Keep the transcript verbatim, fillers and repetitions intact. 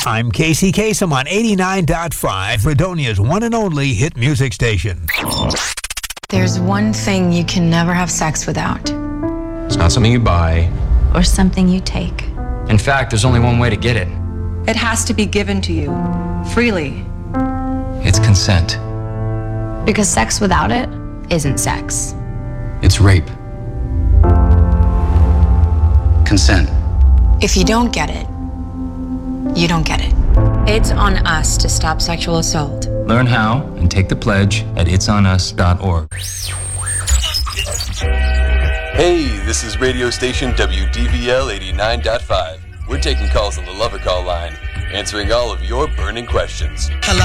I'm Casey Kasem on eighty-nine point five, Fredonia's one and only hit music station. There's one thing you can never have sex without. It's not something you buy. Or something you take. In fact, there's only one way to get it. It has to be given to you, freely. It's consent. Because sex without it isn't sex. It's rape. Consent. If you don't get it, you don't get it. It's on us to stop sexual assault. Learn how and take the pledge at its on us dot org. Hey, this is radio station W D V L eighty-nine point five. We're taking calls on the Lover Call line, answering all of your burning questions. Hello?